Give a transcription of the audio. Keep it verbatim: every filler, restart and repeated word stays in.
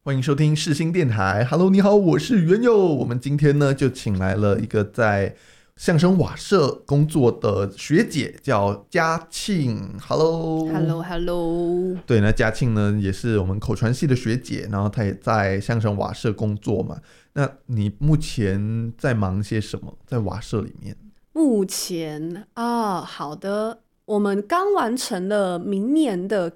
欢迎收听世新电台。Hello， 你好，我是元佑。我们今天呢就请来了一个在相声瓦舍工作的学姐，叫嘉庆。 Hello，Hello，Hello。 对，那嘉庆呢也是我们口传系的学姐，然后她也在相声瓦舍工作嘛。那你目前在忙些什么？在瓦舍里面？ 目前啊，好的，我们刚完成了明年的